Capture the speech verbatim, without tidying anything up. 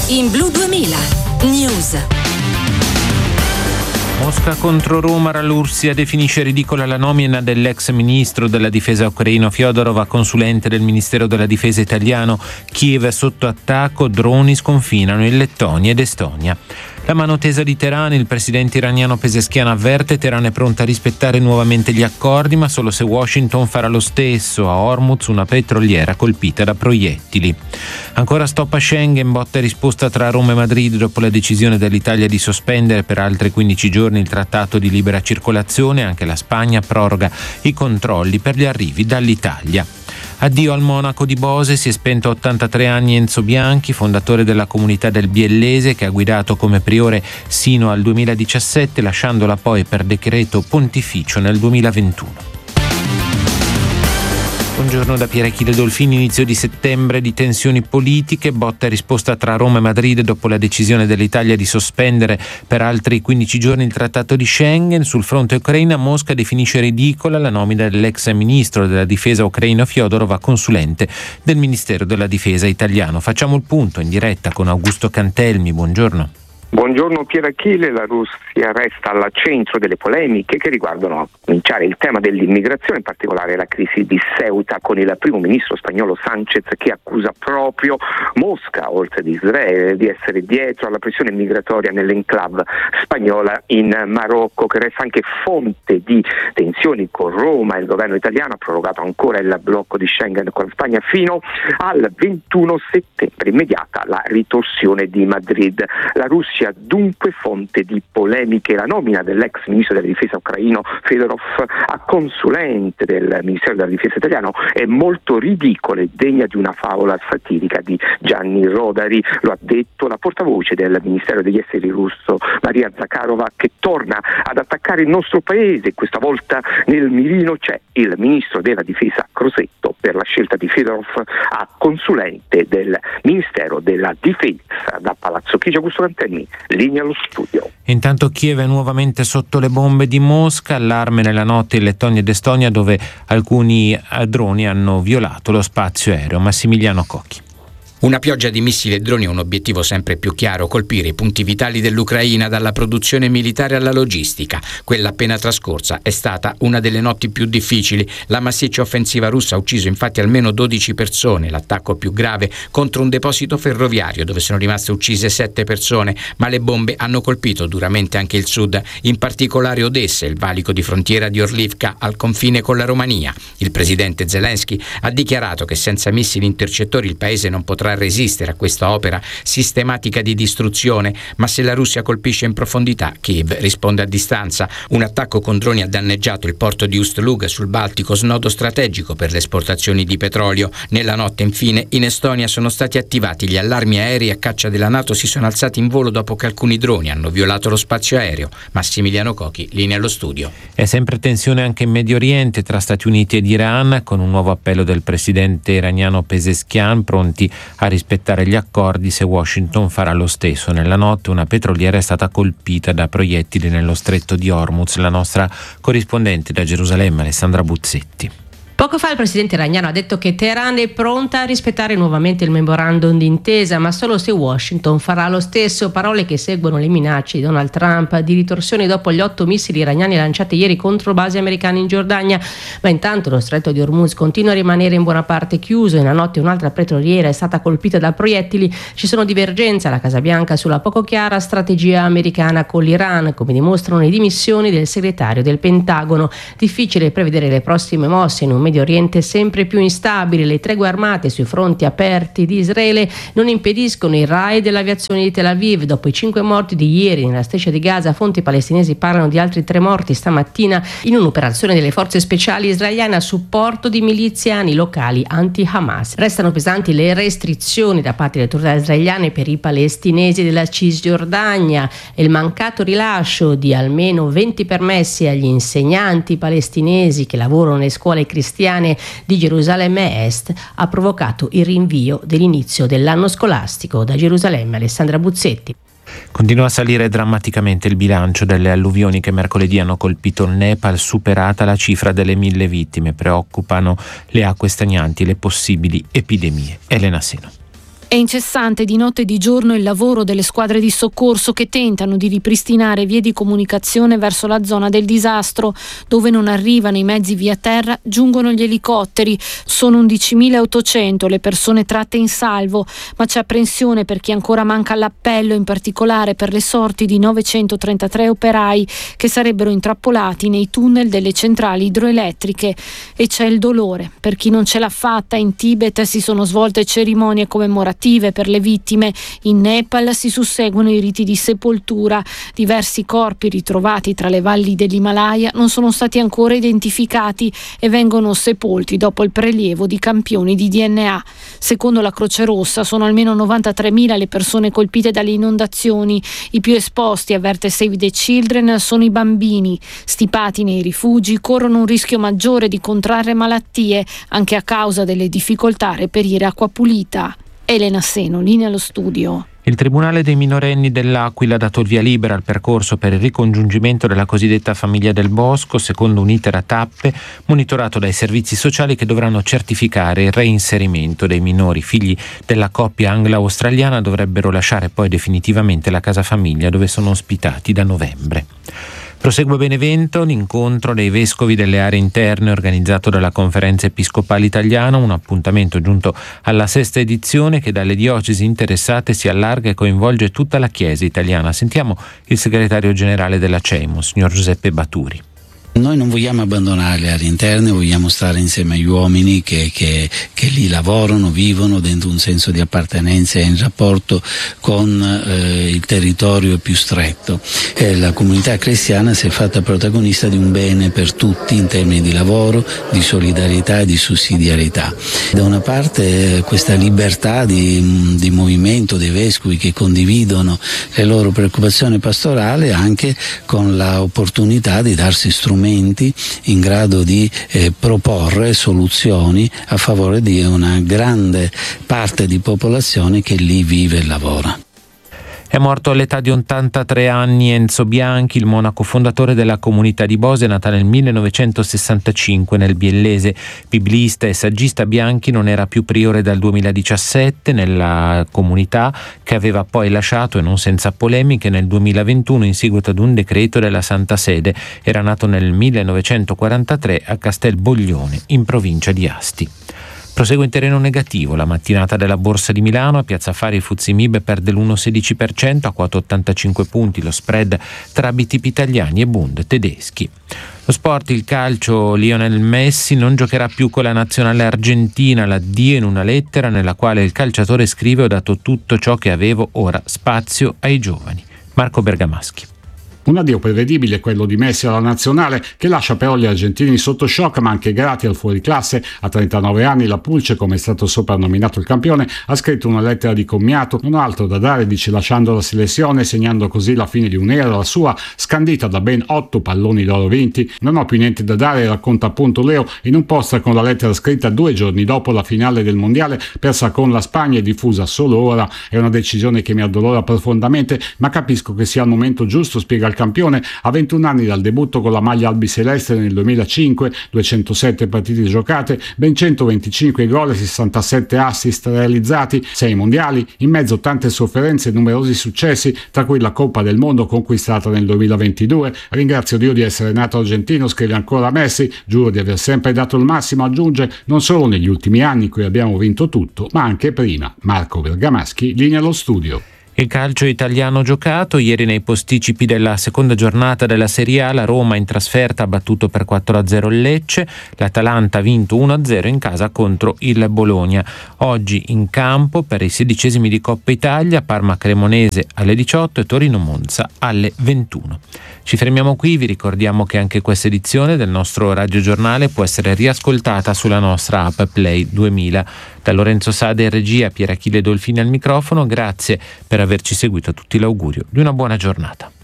In Blu duemila News. Mosca contro Roma, Russia definisce ridicola la nomina dell'ex ministro della difesa ucraino Fyodorov a consulente del Ministero della difesa italiano. Kiev è sotto attacco, droni sconfinano in Lettonia ed Estonia. La mano tesa di Teheran, il presidente iraniano Pezeshkian avverte: Teheran è pronta a rispettare nuovamente gli accordi, ma solo se Washington farà lo stesso. A Hormuz una petroliera colpita da proiettili. Ancora stop a Schengen, botta e risposta tra Roma e Madrid dopo la decisione dell'Italia di sospendere per altri quindici giorni il trattato di libera circolazione. Anche la Spagna proroga i controlli per gli arrivi dall'Italia. Addio al monaco di Bose, si è spento a ottantatré anni Enzo Bianchi, fondatore della comunità del Biellese, che ha guidato come priore sino al duemiladiciassette, lasciandola poi per decreto pontificio nel duemilaventuno. Buongiorno da Pier Achille Dolfini. Inizio di settembre di tensioni politiche, botta e risposta tra Roma e Madrid dopo la decisione dell'Italia di sospendere per altri quindici giorni il trattato di Schengen. Sul fronte ucraina, Mosca definisce ridicola la nomina dell'ex ministro della difesa ucraino Fyodorov a consulente del Ministero della difesa italiano. Facciamo il punto in diretta con Augusto Cantelmi. Buongiorno. Buongiorno Pier Achille. La Russia resta al centro delle polemiche che riguardano, a cominciare, il tema dell'immigrazione, in particolare la crisi di Ceuta, con il primo ministro spagnolo Sánchez che accusa proprio Mosca, oltre ad Israele, di essere dietro alla pressione migratoria nell'enclave spagnola in Marocco, che resta anche fonte di tensioni con Roma. Il governo italiano ha prorogato ancora il blocco di Schengen con la Spagna fino al ventuno settembre, immediata la ritorsione di Madrid. La Russia dunque fonte di polemiche. La nomina dell'ex ministro della difesa ucraino Fyodorov a consulente del Ministero della difesa italiano è molto ridicola e degna di una favola satirica di Gianni Rodari. Lo ha detto la portavoce del Ministero degli Esteri russo Maria Zakharova, che torna ad attaccare il nostro paese. Questa volta nel mirino c'è il ministro della difesa Crosetto per la scelta di Fyodorov a consulente del Ministero della difesa. Da Palazzo Chigi, Augusto Cantelmi, linea allo studio. Intanto Kiev è nuovamente sotto le bombe di Mosca, allarme nella notte in Lettonia ed Estonia, dove alcuni droni hanno violato lo spazio aereo. Massimiliano Cocchi. Una pioggia di missili e droni ha un obiettivo sempre più chiaro: colpire i punti vitali dell'Ucraina, dalla produzione militare alla logistica. Quella appena trascorsa è stata una delle notti più difficili. La massiccia offensiva russa ha ucciso infatti almeno dodici persone, l'attacco più grave contro un deposito ferroviario dove sono rimaste uccise sette persone, ma le bombe hanno colpito duramente anche il sud, in particolare Odessa, il valico di frontiera di Orlivka al confine con la Romania. Il presidente Zelensky ha dichiarato che senza missili intercettori il paese non potrà resistere a questa opera sistematica di distruzione, ma se la Russia colpisce in profondità, Kiev risponde a distanza. Un attacco con droni ha danneggiato il porto di Ust-Luga sul Baltico, snodo strategico per le esportazioni di petrolio. Nella notte, infine, in Estonia sono stati attivati gli allarmi aerei a caccia della NATO, si sono alzati in volo dopo che alcuni droni hanno violato lo spazio aereo. Massimiliano Cocchi, linea allo studio. È sempre tensione anche in Medio Oriente tra Stati Uniti ed Iran, con un nuovo appello del presidente iraniano Pezeshkian, pronti a rispettare gli accordi se Washington farà lo stesso. Nella notte una petroliera è stata colpita da proiettili nello stretto di Hormuz. La nostra corrispondente da Gerusalemme, Alessandra Buzzetti. Poco fa il presidente iraniano ha detto che Teheran è pronta a rispettare nuovamente il memorandum d'intesa, ma solo se Washington farà lo stesso. Parole che seguono le minacce di Donald Trump di ritorsione dopo gli otto missili iraniani lanciati ieri contro basi americane in Giordania. Ma intanto lo stretto di Hormuz continua a rimanere in buona parte chiuso. In una notte un'altra petroliera è stata colpita da proiettili. Ci sono divergenze alla Casa Bianca sulla poco chiara strategia americana con l'Iran, come dimostrano le dimissioni del segretario del Pentagono. Difficile prevedere le prossime mosse in un Medio Oriente sempre più instabile. Le tregue armate sui fronti aperti di Israele non impediscono il raid dell'aviazione di Tel Aviv. Dopo i cinque morti di ieri nella striscia di Gaza, fonti palestinesi parlano di altri tre morti stamattina in un'operazione delle forze speciali israeliane a supporto di miliziani locali anti-Hamas. Restano pesanti le restrizioni da parte delle autorità israeliane per i palestinesi della Cisgiordania e il mancato rilascio di almeno venti permessi agli insegnanti palestinesi che lavorano nelle scuole cristiane di Gerusalemme Est ha provocato il rinvio dell'inizio dell'anno scolastico. Da Gerusalemme, Alessandra Buzzetti. Continua a salire drammaticamente il bilancio delle alluvioni che mercoledì hanno colpito il Nepal, superata la cifra delle mille vittime. Preoccupano le acque stagnanti e le possibili epidemie. Elena Seno. È incessante di notte e di giorno il lavoro delle squadre di soccorso che tentano di ripristinare vie di comunicazione verso la zona del disastro. Dove non arrivano i mezzi via terra, giungono gli elicotteri. Sono undicimilaottocento le persone tratte in salvo, ma c'è apprensione per chi ancora manca all'appello, in particolare per le sorti di novecentotrentatré operai che sarebbero intrappolati nei tunnel delle centrali idroelettriche. E c'è il dolore per chi non ce l'ha fatta. In Tibet si sono svolte cerimonie commemorative per le vittime. In Nepal si susseguono i riti di sepoltura. Diversi corpi ritrovati tra le valli dell'Himalaya non sono stati ancora identificati e vengono sepolti dopo il prelievo di campioni di D N A. Secondo la Croce Rossa sono almeno novantatremila le persone colpite dalle inondazioni. I più esposti, avverte Save the Children, sono i bambini. Stipati nei rifugi corrono un rischio maggiore di contrarre malattie, anche a causa delle difficoltà a reperire acqua pulita. Elena Seno, linea allo studio. Il Tribunale dei minorenni dell'Aquila ha dato il via libera al percorso per il ricongiungimento della cosiddetta famiglia del Bosco, secondo un iter a tappe monitorato dai servizi sociali che dovranno certificare il reinserimento dei minori. Figli della coppia anglo-australiana dovrebbero lasciare poi definitivamente la casa famiglia dove sono ospitati da novembre. Prosegue a Benevento l'incontro dei vescovi delle aree interne organizzato dalla Conferenza Episcopale Italiana, un appuntamento giunto alla sesta edizione che dalle diocesi interessate si allarga e coinvolge tutta la Chiesa italiana. Sentiamo il segretario generale della C E M O, signor Giuseppe Baturi. Noi non vogliamo abbandonare le aree interne, vogliamo stare insieme agli uomini che, che, che lì lavorano, vivono dentro un senso di appartenenza e in rapporto con eh, il territorio più stretto. E la comunità cristiana si è fatta protagonista di un bene per tutti in termini di lavoro, di solidarietà e di sussidiarietà. Da una parte eh, questa libertà di, di movimento dei vescovi che condividono le loro preoccupazioni pastorali, anche con l'opportunità di darsi strumenti in grado di eh, proporre soluzioni a favore di una grande parte di popolazione che lì vive e lavora. È morto all'età di ottantatré anni Enzo Bianchi, il monaco fondatore della comunità di Bose, nata nel millenovecentosessantacinque nel Biellese. Biblista e saggista, Bianchi non era più priore dal duemiladiciassette nella comunità, che aveva poi lasciato, e non senza polemiche, nel duemilaventuno in seguito ad un decreto della Santa Sede. Era nato nel millenovecentoquarantatré a Castelboglione, in provincia di Asti. Prosegue in terreno negativo la mattinata della Borsa di Milano. A Piazza Affari il Fuzzi Mib perde l'uno virgola sedici per cento a quota ottantacinque punti, lo spread tra B T P italiani e Bund tedeschi. Lo sport, il calcio, Lionel Messi non giocherà più con la nazionale argentina, l'addio in una lettera nella quale il calciatore scrive: ho dato tutto ciò che avevo, ora spazio ai giovani. Marco Bergamaschi. Un addio prevedibile quello di Messi alla nazionale, che lascia però gli argentini sotto shock, ma anche grati al fuoriclasse. A trentanove anni la Pulce, come è stato soprannominato il campione, ha scritto una lettera di commiato. Non ho altro da dare, dice, lasciando la selezione, segnando così la fine di un'era, la sua, scandita da ben otto palloni d'oro vinti. Non ho più niente da dare, racconta appunto Leo in un post con la lettera scritta due giorni dopo la finale del mondiale persa con la Spagna e diffusa solo ora. È una decisione che mi addolora profondamente, ma capisco che sia il momento giusto, spiega il campione. A ventuno anni dal debutto con la maglia albiceleste nel duemilacinque, duecentosette partite giocate, ben centoventicinque gol e sessantasette assist realizzati, sei mondiali, in mezzo tante sofferenze e numerosi successi, tra cui la Coppa del Mondo conquistata nel duemilaventidue. Ringrazio Dio di essere nato argentino, scrive ancora Messi, giuro di aver sempre dato il massimo, aggiunge, non solo negli ultimi anni in cui abbiamo vinto tutto, ma anche prima. Marco Bergamaschi, linea allo studio. Il calcio italiano giocato ieri nei posticipi della seconda giornata della Serie A. La Roma in trasferta ha battuto per quattro a zero il Lecce, l'Atalanta ha vinto uno a zero in casa contro il Bologna. Oggi in campo per i sedicesimi di Coppa Italia Parma Cremonese alle diciotto e Torino Monza alle ventuno. Ci fermiamo qui, vi ricordiamo che anche questa edizione del nostro radiogiornale può essere riascoltata sulla nostra app Play duemila. Da Lorenzo Sade in regia, Pier Achille Dolfini al microfono, grazie per averci seguito, a tutti l'augurio di una buona giornata.